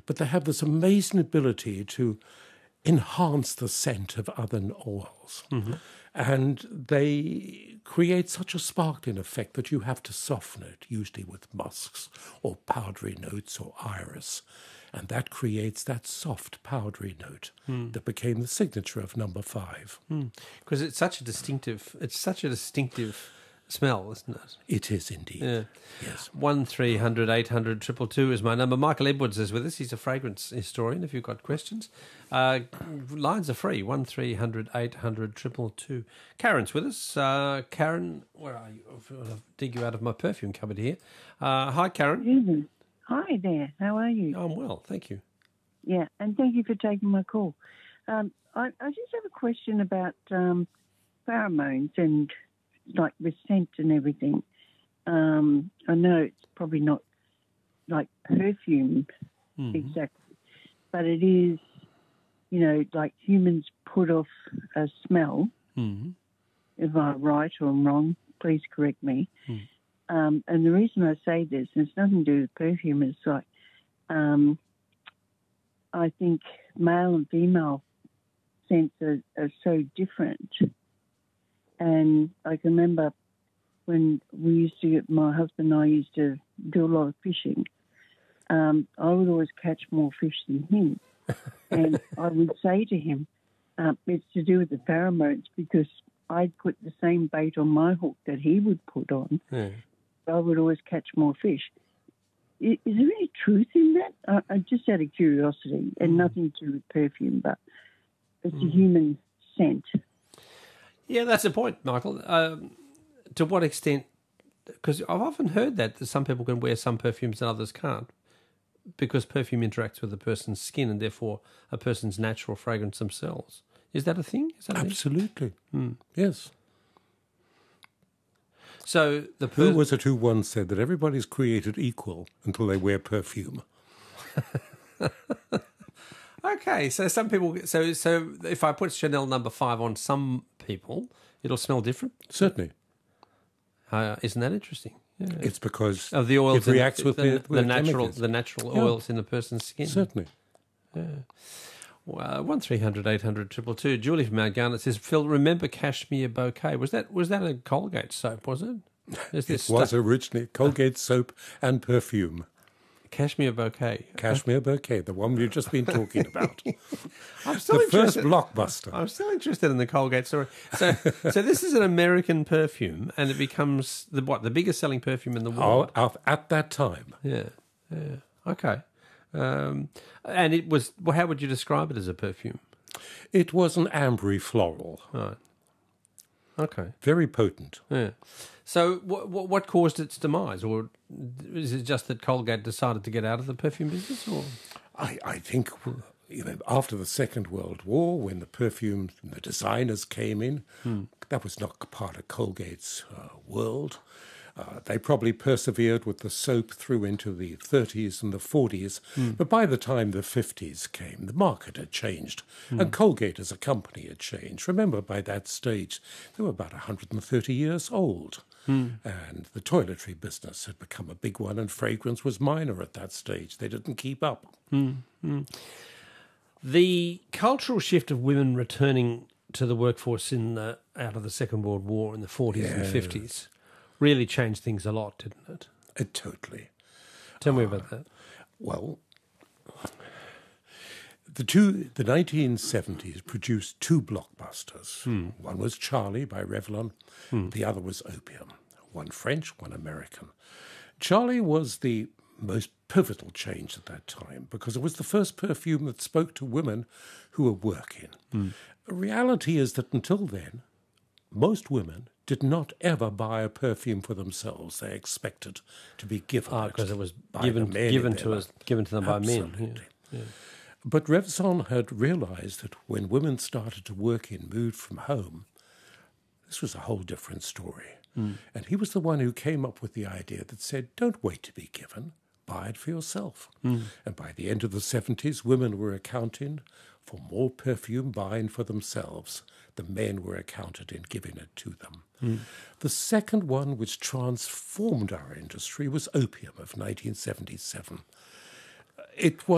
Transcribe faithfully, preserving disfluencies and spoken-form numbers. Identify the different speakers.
Speaker 1: but they have this amazing ability to enhance the scent of other oils. Mm-hmm. And they create such a sparkling effect that you have to soften it, usually with musks or powdery notes or iris. And that creates that soft, powdery note mm. that became the signature of number five.
Speaker 2: Because mm. it's such a distinctive, it's such a distinctive smell, isn't it?
Speaker 1: It is indeed.
Speaker 2: Yeah.
Speaker 1: Yes.
Speaker 2: One three hundred eight hundred two two two is my number. Michael Edwards is with us. He's a fragrance historian. If you've got questions, uh, lines are free. One three hundred eight hundred two two two. Karen's with us. Uh, Karen, where are you? I'll dig you out of my perfume cupboard here. Uh, hi, Karen.
Speaker 3: Mm-hmm. Hi there. How are you?
Speaker 2: I'm well, thank you.
Speaker 3: Yeah, and thank you for taking my call. Um, I, I just have a question about um, pheromones and like with scent and everything. Um, I know it's probably not like perfume mm-hmm. exactly, but it is, you know, like humans put off a smell. Mm-hmm. If I'm right or I'm wrong, please correct me. Mm. Um, and the reason I say this, and it's nothing to do with perfume, is like um, I think male and female scents are, are so different. And I can remember when we used to, my husband and I used to do a lot of fishing. Um, I would always catch more fish than him. And I would say to him, um, it's to do with the pheromones because I'd put the same bait on my hook that he would put on. Yeah. I would always catch more fish. Is, is there any truth in that? Uh, uh, just out of curiosity, and mm. nothing to do with perfume, but it's mm. a human scent.
Speaker 2: Yeah, that's the point, Michael. Um, to what extent? Because I've often heard that, that some people can wear some perfumes and others can't, because perfume interacts with a person's skin and therefore a person's natural fragrance themselves. Is that a thing? Is that
Speaker 1: Absolutely.
Speaker 2: A thing? Mm.
Speaker 1: Yes.
Speaker 2: So the per-
Speaker 1: Who was it who once said that everybody's created equal until they wear perfume?
Speaker 2: Okay, so some people. So so if I put Chanel number five on some people, it'll smell different.
Speaker 1: Certainly.
Speaker 2: Uh, isn't that interesting? Yeah.
Speaker 1: It's because
Speaker 2: of the oils
Speaker 1: it reacts
Speaker 2: the,
Speaker 1: with
Speaker 2: the,
Speaker 1: the,
Speaker 2: the,
Speaker 1: with
Speaker 2: the natural
Speaker 1: chemicals.
Speaker 2: the natural
Speaker 1: yeah.
Speaker 2: oils in the person's skin.
Speaker 1: Certainly.
Speaker 2: Yeah. Well, one three hundred eight hundred two two two. Julie from Mount Garnet says, "Phil, remember Cashmere Bouquet? Was that was that a Colgate soap? Was it?
Speaker 1: Is this it was originally Colgate soap and perfume.
Speaker 2: Cashmere Bouquet.
Speaker 1: Cashmere Bouquet, the one we've just been talking about.
Speaker 2: I'm still
Speaker 1: the
Speaker 2: interested.
Speaker 1: first blockbuster.
Speaker 2: I'm still interested in the Colgate story. So, so this is an American perfume, and it becomes the what the biggest selling perfume in the world
Speaker 1: oh, at that time.
Speaker 2: Yeah, yeah. Okay. Um, and it was. Well, how would you describe it as a perfume?
Speaker 1: It was an ambery floral.
Speaker 2: Right. Okay.
Speaker 1: Very potent.
Speaker 2: Yeah. So what, what what caused its demise, or is it just that Colgate decided to get out of the perfume business? Or
Speaker 1: I, I think you know after the Second World War, when the perfume and the designers came in, hmm. that was not part of Colgate's uh, world. Uh, they probably persevered with the soap through into the thirties and the forties, mm. but by the time the fifties came, the market had changed, mm. and Colgate as a company had changed. Remember, by that stage, they were about one hundred thirty years old, mm. and the toiletry business had become a big one, and fragrance was minor at that stage. They didn't keep up.
Speaker 2: Mm. Mm. The cultural shift of women returning to the workforce in the, out of the Second World War in the forties yes. and fifties really changed things a lot, didn't it?
Speaker 1: Uh, totally.
Speaker 2: Tell me
Speaker 1: uh,
Speaker 2: about that.
Speaker 1: Well, the two the nineteen seventies produced two blockbusters. Hmm. One was Charlie by Revlon. Hmm. The other was Opium. One French, one American. Charlie was the most pivotal change at that time because it was the first perfume that spoke to women who were working. Hmm. The reality is that until then, most women did not ever buy a perfume for themselves. They expected to be given
Speaker 2: oh,
Speaker 1: it
Speaker 2: because it was given given to us, given to them
Speaker 1: Absolutely.
Speaker 2: by men. Yeah. Yeah.
Speaker 1: But Revson had realised that when women started to work in Mood from Home, this was a whole different story. Mm. And he was the one who came up with the idea that said, "Don't wait to be given, buy it for yourself." Mm. And by the end of the seventies, women were accounting for more perfume buying for themselves. The men were accounted in giving it to them. Mm. The second one, which transformed our industry, was Opium of nineteen seventy-seven. It was